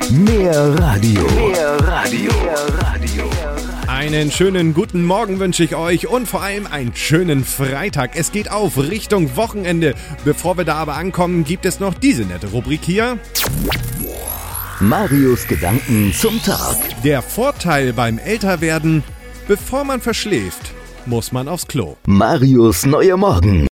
Mehr Radio. Einen schönen guten Morgen wünsche ich euch und vor allem einen schönen Freitag. Es geht auf Richtung Wochenende. Bevor wir da aber ankommen, gibt es noch diese nette Rubrik hier. Marios Gedanken zum Tag. Der Vorteil beim Älterwerden: Bevor man verschläft, muss man aufs Klo. Marios neuer Morgen.